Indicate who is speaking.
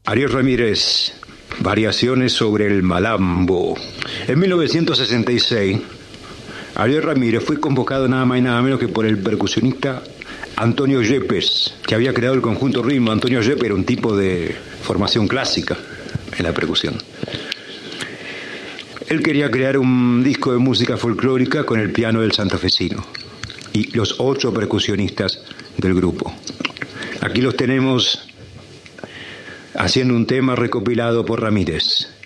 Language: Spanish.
Speaker 1: Ariel Ramírez, Variaciones sobre el Malambo. En 1966, Ariel Ramírez fue convocado nada más y nada menos que por el percusionista Antonio Yepes, que había creado el conjunto Ritmo. Antonio Yepes era un tipo de formación clásica en la percusión. Él quería crear un disco de música folclórica con el piano del santafesino y los 8 percusionistas del grupo. Aquí los tenemos haciendo un tema recopilado por Ramírez.